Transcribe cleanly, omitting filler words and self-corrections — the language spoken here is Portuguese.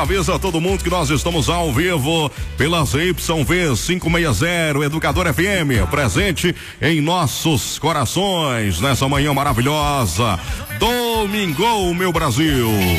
Avisa a todo mundo que nós estamos ao vivo pela ZYV 560 Educador FM, presente em nossos corações nessa manhã maravilhosa. Domingou, meu Brasil.